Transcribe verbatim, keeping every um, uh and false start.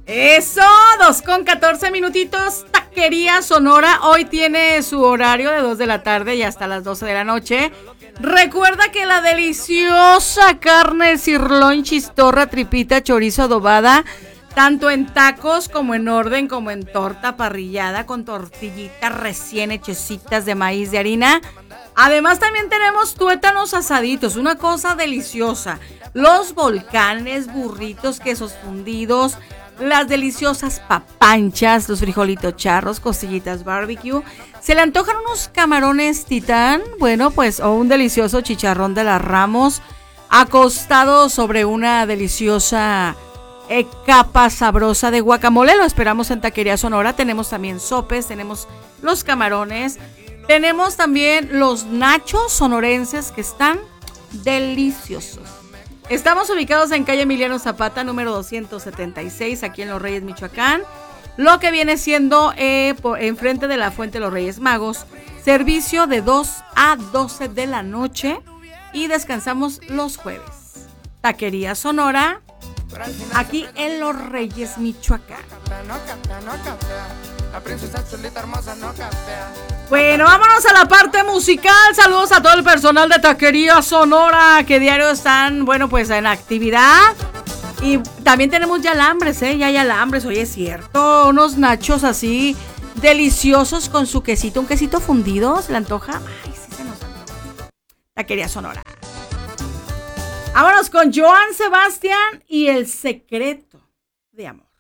Eso, dos con catorce minutitos, Taquería Sonora, hoy tiene su horario de dos de la tarde y hasta las doce de la noche. Recuerda que la deliciosa carne sirloin, chistorra, tripita, chorizo adobada, tanto en tacos como en orden, como en torta parrillada con tortillitas recién hechecitas de maíz de harina. Además también tenemos tuétanos asaditos, una cosa deliciosa. Los volcanes, burritos, quesos fundidos, las deliciosas papanchas, los frijolitos charros, costillitas barbecue. ¿Se le antojan unos camarones titán? Bueno, pues, o un delicioso chicharrón de las Ramos acostado sobre una deliciosa eh, capa sabrosa de guacamole. Lo esperamos en Taquería Sonora. Tenemos también sopes, tenemos los camarones, tenemos también los nachos sonorenses que están deliciosos. Estamos ubicados en calle Emiliano Zapata, número doscientos setenta y seis, aquí en Los Reyes, Michoacán. Lo que viene siendo eh, por, enfrente de la Fuente de los Reyes Magos. Servicio de dos a doce de la noche y descansamos los jueves. Taquería Sonora, aquí en Los Reyes, Michoacán. Bueno, vámonos a la parte musical. Saludos a todo el personal de Taquería Sonora que diario están, bueno, pues en actividad. Y también tenemos ya alambres, ¿eh? Ya hay alambres, oye, es cierto. Unos nachos así deliciosos con su quesito, un quesito fundido. ¿Se le antoja? Ay, sí se nos antoja. Taquería Sonora. Vámonos con Joan Sebastián y El Secreto de Amor.